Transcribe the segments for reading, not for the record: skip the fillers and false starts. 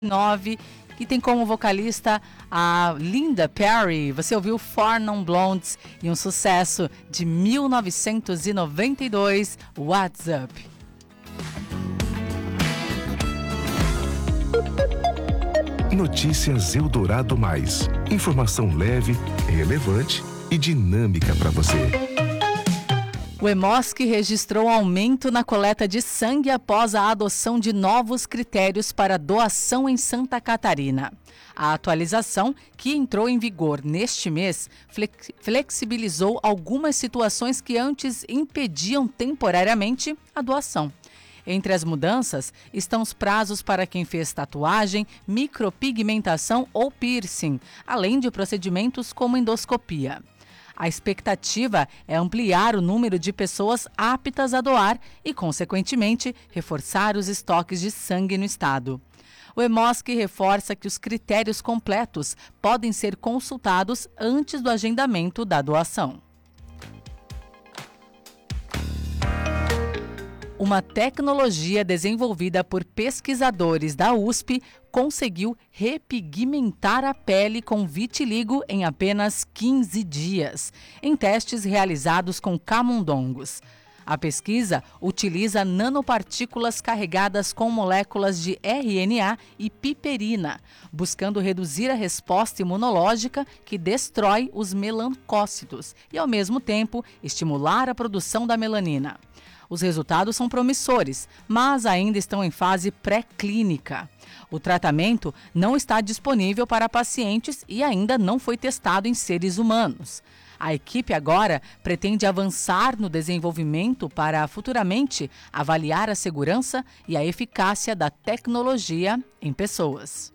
9, que tem como vocalista a Linda Perry. Você ouviu Four Non Blondes e um sucesso de 1992, What's Up. Notícias Eldorado Mais. Informação leve, relevante e dinâmica para você. O Hemosc registrou aumento na coleta de sangue após a adoção de novos critérios para doação em Santa Catarina. A atualização, que entrou em vigor neste mês, flexibilizou algumas situações que antes impediam temporariamente a doação. Entre as mudanças estão os prazos para quem fez tatuagem, micropigmentação ou piercing, além de procedimentos como endoscopia. A expectativa é ampliar o número de pessoas aptas a doar e, consequentemente, reforçar os estoques de sangue no estado. O Hemosc reforça que os critérios completos podem ser consultados antes do agendamento da doação. Uma tecnologia desenvolvida por pesquisadores da USP conseguiu repigmentar a pele com vitiligo em apenas 15 dias, em testes realizados com camundongos. A pesquisa utiliza nanopartículas carregadas com moléculas de RNA e piperina, buscando reduzir a resposta imunológica que destrói os melancócitos e, ao mesmo tempo, estimular a produção da melanina. Os resultados são promissores, mas ainda estão em fase pré-clínica. O tratamento não está disponível para pacientes e ainda não foi testado em seres humanos. A equipe agora pretende avançar no desenvolvimento para futuramente avaliar a segurança e a eficácia da tecnologia em pessoas.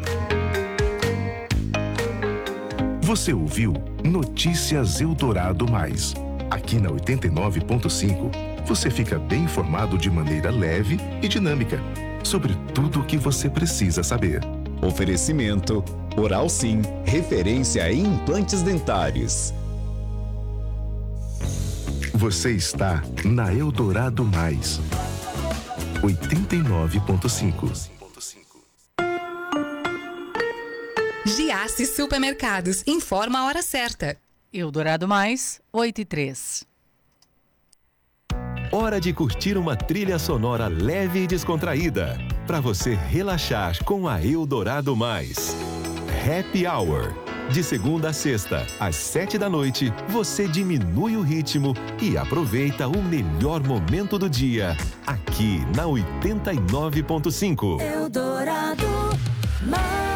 Você ouviu Notícias Eldorado Mais. Aqui na 89.5, você fica bem informado de maneira leve e dinâmica sobre tudo o que você precisa saber. Oferecimento Oral Sim, referência em implantes dentários. Você está na Eldorado Mais. 89.5. Giasse Supermercados informa a hora certa. Eldorado Mais, 8h03. Hora de curtir uma trilha sonora leve e descontraída, para você relaxar com a Eldorado Mais. Happy Hour. De segunda a sexta, às 7 da noite, você diminui o ritmo e aproveita o melhor momento do dia, aqui na 89.5. Eldorado Mais.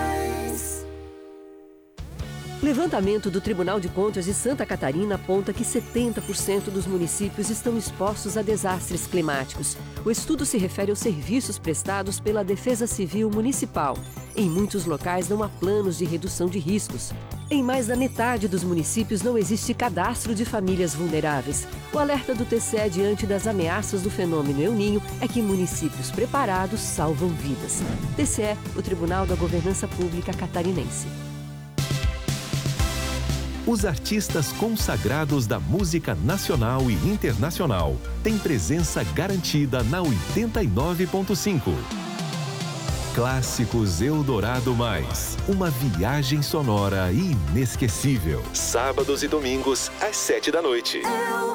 Levantamento do Tribunal de Contas de Santa Catarina aponta que 70% dos municípios estão expostos a desastres climáticos. O estudo se refere aos serviços prestados pela Defesa Civil Municipal. Em muitos locais não há planos de redução de riscos. Em mais da metade dos municípios não existe cadastro de famílias vulneráveis. O alerta do TCE diante das ameaças do fenômeno El Niño é que municípios preparados salvam vidas. TCE, o Tribunal da Governança Pública Catarinense. Os artistas consagrados da música nacional e internacional têm presença garantida na 89.5. Clássicos Eldorado Mais. Uma viagem sonora inesquecível. Sábados e domingos, às 7 da noite.